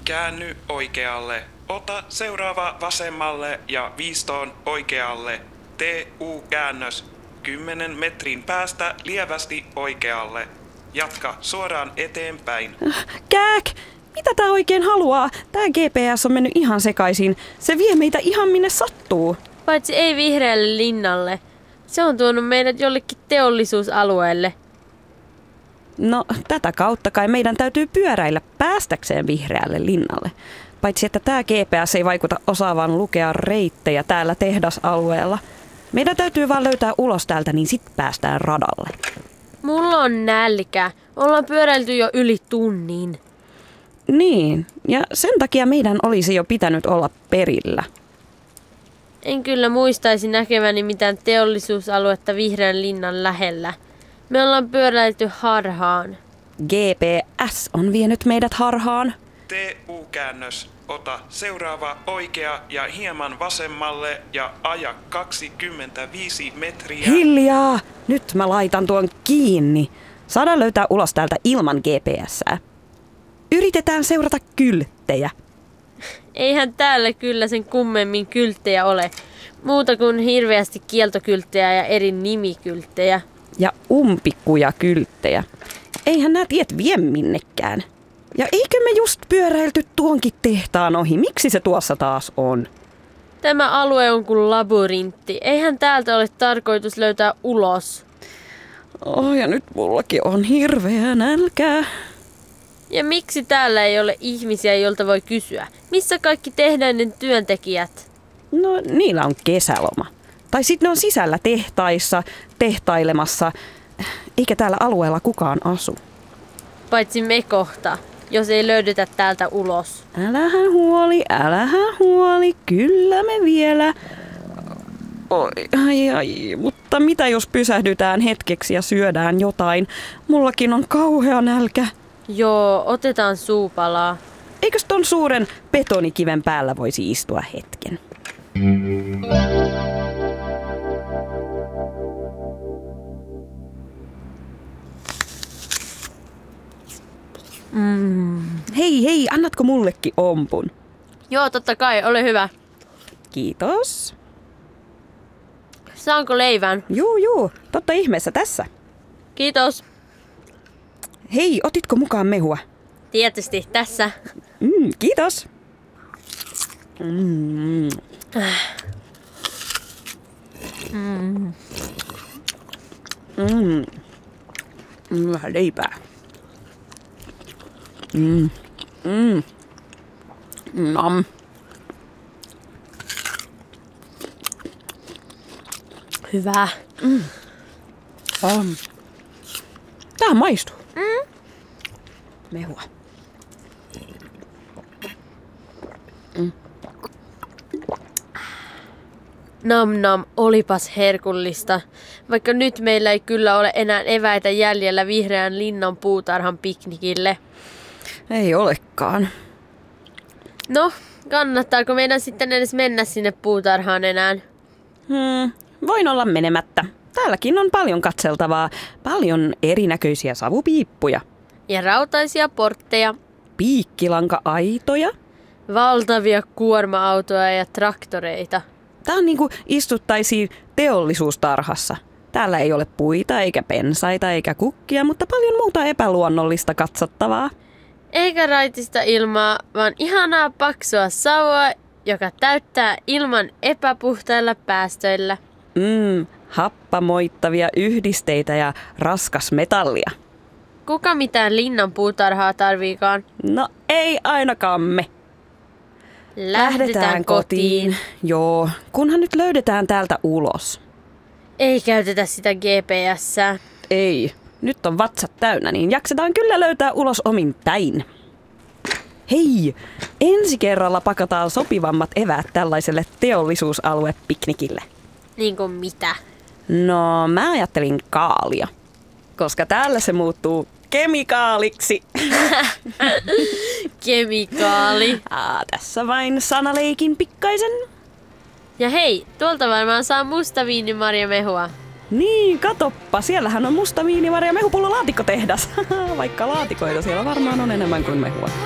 Käänny oikealle. Ota seuraava vasemmalle ja viistoon oikealle. Tee U-käännös. 10 metrin päästä lievästi oikealle. Jatka suoraan eteenpäin. Kääk! Mitä tää oikein haluaa? Tää GPS on mennyt ihan sekaisin. Se vie meitä ihan minne sattuu. Paitsi ei vihreälle linnalle. Se on tuonut meidät jollekin teollisuusalueelle. No, tätä kautta kai meidän täytyy pyöräillä päästäkseen vihreälle linnalle. Paitsi että tää GPS ei vaikuta osaavan lukea reittejä täällä tehdasalueella. Meidän täytyy vaan löytää ulos täältä, niin sit päästään radalle. Mulla on nälkä. Ollaan pyöräilty jo yli tunnin. Niin, ja sen takia meidän olisi jo pitänyt olla perillä. En kyllä muistaisi näkeväni mitään teollisuusaluetta vihreän linnan lähellä. Me ollaan pyöräilty harhaan. GPS on vienyt meidät harhaan. Tee U-käännös. Ota seuraava oikea ja hieman vasemmalle ja aja 25 metriä. Hiljaa! Nyt mä laitan tuon kiinni. Saadaan löytää ulos täältä ilman GPS:ää. Yritetään seurata kylttejä. Eihän täällä kyllä sen kummemmin kylttejä ole. Muuta kuin hirveästi kieltokylttejä ja eri nimikylttejä. Ja umpikuja kylttejä. Eihän nämä tiet vie minnekään. Ja eikö me just pyöräilty tuonkin tehtaan ohi? Miksi se tuossa taas on? Tämä alue on kuin labyrintti. Eihän täältä ole tarkoitus löytää ulos. Ja nyt mullakin on hirveä nälkä. Ja miksi täällä ei ole ihmisiä, joilta voi kysyä? Missä kaikki tehdaiden työntekijät? No, niillä on kesäloma. Tai sitten ne on sisällä tehtaissa, tehtailemassa. Eikä täällä alueella kukaan asu. Paitsi me kohta, jos ei löydetä täältä ulos. Älähän huoli, kyllä me vielä. Ai, mutta mitä jos pysähdytään hetkeksi ja syödään jotain? Mullakin on kauhea nälkä. Joo, otetaan suupalaa. Eikös ton suuren betonikiven päällä voisi istua hetken? Hei, annatko mullekin ompun? Joo, totta kai, ole hyvä. Kiitos. Saanko leivän? Juu, totta ihmeessä tässä. Kiitos. Hei, otitko mukaan mehua? Tietysti, tässä. Kiitos. Vähän leipää. Nam. Hyvä. Tää maistuu. Mehua. Nam, olipas herkullista. Vaikka nyt meillä ei kyllä ole enää eväitä jäljellä vihreän linnan puutarhan piknikille. Ei olekaan. No, kannattaako meidän sitten edes mennä sinne puutarhaan enää? Voin olla menemättä. Täälläkin on paljon katseltavaa. Paljon erinäköisiä savupiippuja. Ja rautaisia portteja. Piikkilanka-aitoja. Valtavia kuorma-autoja ja traktoreita. Tää on niinku istuttaisiin teollisuustarhassa. Täällä ei ole puita, eikä pensaita, eikä kukkia, mutta paljon muuta epäluonnollista katsottavaa. Eikä raitista ilmaa, vaan ihanaa paksua savua, joka täyttää ilman epäpuhtailla päästöillä. Happamoittavia yhdisteitä ja raskasmetallia. Kuka mitään linnan puutarhaa tarviikaan? No ei ainakaan me. Lähdetään kotiin. Joo, kunhan nyt löydetään täältä ulos. Ei käytetä sitä GPS:ää. Ei, nyt on vatsat täynnä, niin jaksetaan kyllä löytää ulos omin päin. Hei, ensi kerralla pakataan sopivammat eväät tällaiselle teollisuusaluepiknikille. Niin kuin mitä? No, mä ajattelin kaalia, koska täällä se muuttuu kemikaaliksi. Kemikaali. Tässä vain sanaleikin pikkaisen. Ja hei, tuolta varmaan saa mustaviinimarjamehua. Niin, katoppa, siellähän on musta viinimarja mehupullolaatikko tehdas. Vaikka laatikoita siellä varmaan on enemmän kuin mehua.